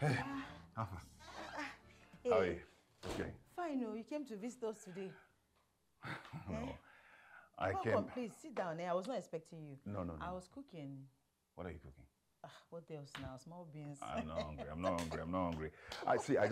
Hey, Alpha. Hey. How are you? Okay. Fine, no. You came to visit us today. No. I Come, came. come, please, sit down. I was not expecting you. No. I was cooking. What are you cooking? What else now? Small beans. I'm not hungry. I see. I